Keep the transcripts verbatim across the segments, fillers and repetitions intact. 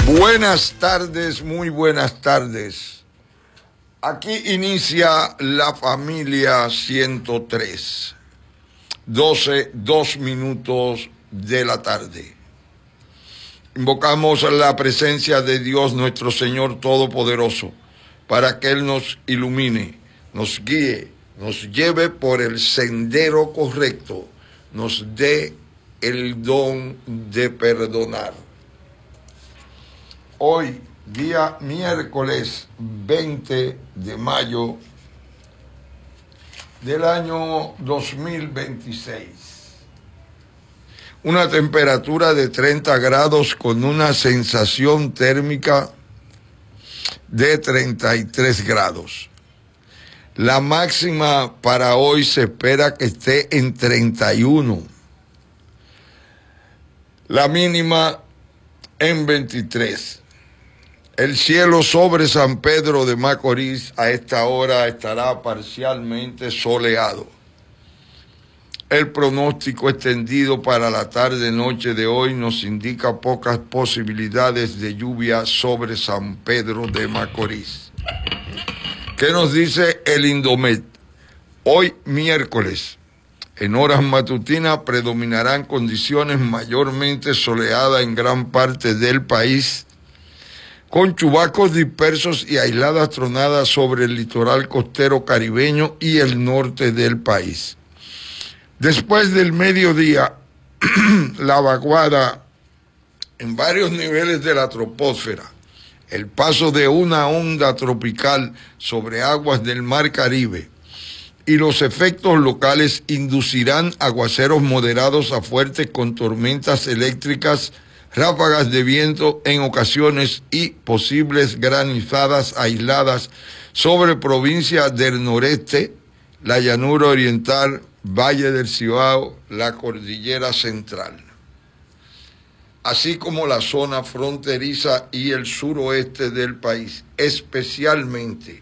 Buenas tardes, muy buenas tardes. Aquí inicia la familia ciento tres, doce, dos minutos de la tarde. Invocamos la presencia de Dios nuestro Señor Todopoderoso para que Él nos ilumine, nos guíe, nos lleve por el sendero correcto, nos dé el don de perdonar. Hoy, día miércoles veinte de mayo del año dos mil veintiséis. Una temperatura de treinta grados con una sensación térmica de treinta y tres grados. La máxima para hoy se espera que esté en treinta y uno. La mínima en veintitrés. El cielo sobre San Pedro de Macorís a esta hora estará parcialmente soleado. El pronóstico extendido para la tarde-noche de hoy nos indica pocas posibilidades de lluvia sobre San Pedro de Macorís. ¿Qué nos dice el Indomet? Hoy miércoles, en horas matutinas, predominarán condiciones mayormente soleadas en gran parte del país, con chubascos dispersos y aisladas tronadas sobre el litoral costero caribeño y el norte del país. Después del mediodía, la vaguada en varios niveles de la troposfera, el paso de una onda tropical sobre aguas del Mar Caribe y los efectos locales inducirán aguaceros moderados a fuertes con tormentas eléctricas, ráfagas de viento en ocasiones y posibles granizadas aisladas sobre provincias del noreste, la llanura oriental, Valle del Cibao, la cordillera central, así como la zona fronteriza y el suroeste del país, especialmente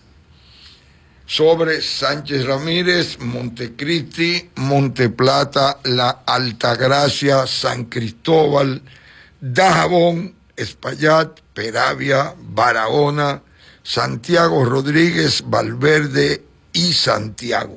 sobre Sánchez Ramírez, Montecristi, Monteplata, La Altagracia, San Cristóbal, Dajabón, Espaillat, Peravia, Barahona, Santiago Rodríguez, Valverde y Santiago.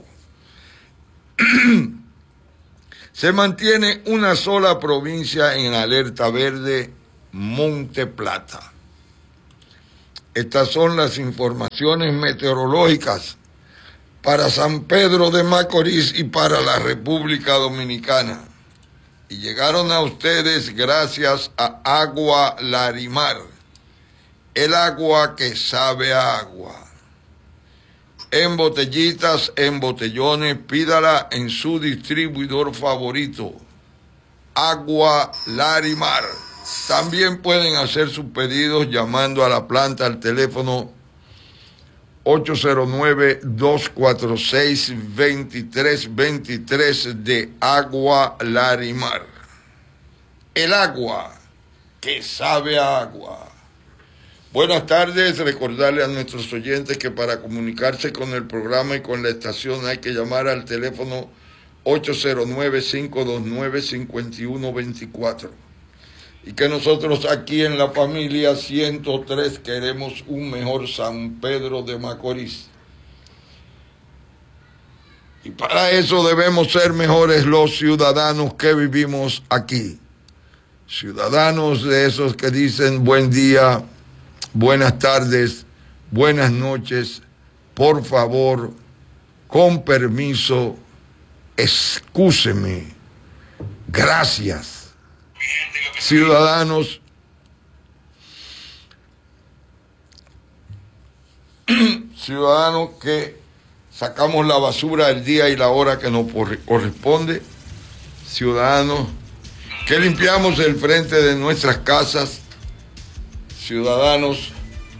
Se mantiene una sola provincia en alerta verde, Monteplata. Estas son las informaciones meteorológicas para San Pedro de Macorís y para la República Dominicana. Y llegaron a ustedes gracias a Agua Larimar, el agua que sabe a agua. En botellitas, en botellones, pídala en su distribuidor favorito, Agua Larimar. También pueden hacer sus pedidos llamando a la planta al teléfono ocho cero nueve, dos cuatro seis, dos tres dos tres de Agua Larimar. El agua que sabe a agua. Buenas tardes, recordarle a nuestros oyentes que para comunicarse con el programa y con la estación hay que llamar al teléfono ocho cero nueve, cinco dos nueve, cinco uno dos cuatro. Y que nosotros aquí en la familia ciento tres queremos un mejor San Pedro de Macorís. Y para eso debemos ser mejores los ciudadanos que vivimos aquí. Ciudadanos de esos que dicen buen día, buenas tardes, buenas noches, por favor, con permiso, excúseme, gracias. Ciudadanos ciudadanos que sacamos la basura el día y la hora que nos corresponde, ciudadanos que limpiamos el frente de nuestras casas, ciudadanos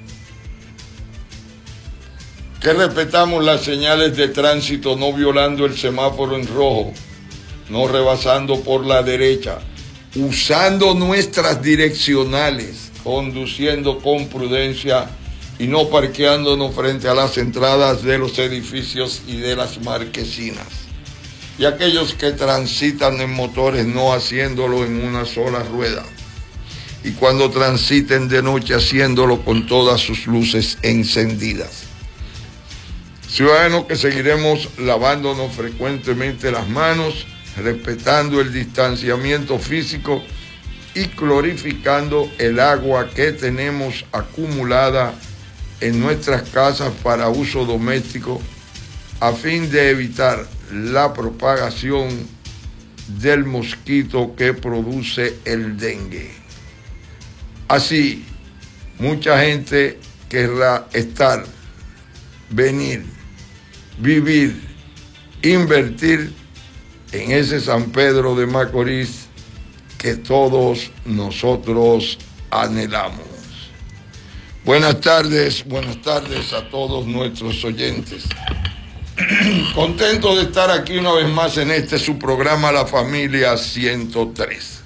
que respetamos las señales de tránsito no violando el semáforo en rojo, no rebasando por la derecha, usando nuestras direccionales, conduciendo con prudencia y no parqueándonos frente a las entradas de los edificios y de las marquesinas. Y aquellos que transitan en motores no haciéndolo en una sola rueda. y cuando transiten de noche haciéndolo con todas sus luces encendidas. Ciudadanos que seguiremos lavándonos frecuentemente las manos, respetando el distanciamiento físico y clorificando el agua que tenemos acumulada en nuestras casas para uso doméstico, a fin de evitar la propagación del mosquito que produce el dengue. Así, mucha gente querrá estar, venir, vivir, invertir en ese San Pedro de Macorís que todos nosotros anhelamos. Buenas tardes, buenas tardes a todos nuestros oyentes. Contento de estar aquí una vez más en este su programa La Familia ciento tres.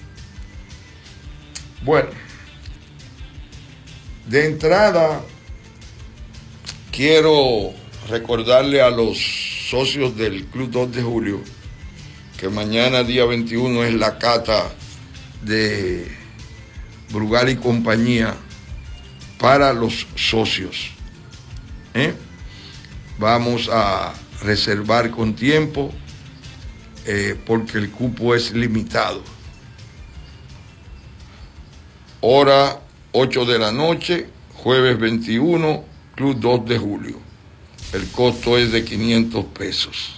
Bueno, de entrada quiero recordarle a los socios del Club dos de Julio que mañana día veintiuno es la cata de Brugal y compañía para los socios. ¿Eh? Vamos a reservar con tiempo eh, porque el cupo es limitado. Hora ocho de la noche, jueves veintiuno, Club dos de Julio. El costo es de quinientos pesos.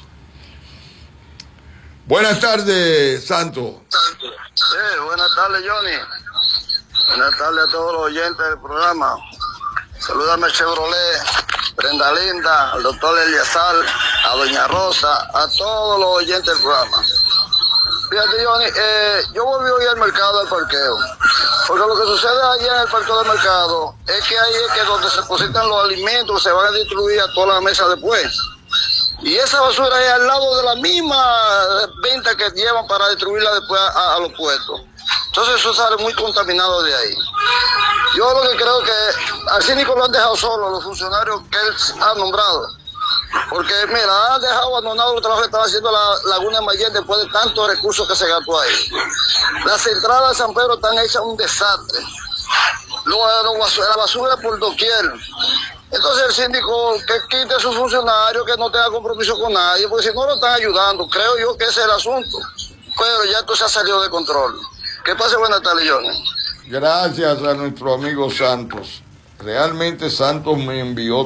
Buenas tardes, Santo. Sí, buenas tardes, Johnny. Buenas tardes a todos los oyentes del programa. Salúdame a Chevrolet, Brenda Linda, al doctor Eliazar, a Doña Rosa, a todos los oyentes del programa. Fíjate, Johnny, eh, yo volví hoy al mercado del parqueo, porque lo que sucede allí en el parqueo del mercado es que ahí es que donde se depositan los alimentos se van a distribuir a toda la mesa después. Y esa basura es al lado de la misma venta que llevan para distribuirla después a, a los puestos. Entonces eso sale muy contaminado de ahí. Yo lo que creo que al síndico lo han dejado solo los funcionarios que él ha nombrado. Porque mira, han dejado abandonado los trabajos que estaba haciendo la Laguna de Mayen después de tantos recursos que se gastó ahí. Las entradas de San Pedro están hechas un desastre. Lo, lo, la basura por doquier. Entonces el síndico que quite a sus funcionarios, que no tenga compromiso con nadie, porque si no lo están ayudando, creo yo que ese es el asunto. Pero ya esto se ha salido de control. Que pase buenas tardes, Johnny. Gracias a nuestro amigo Santos. Realmente Santos me envió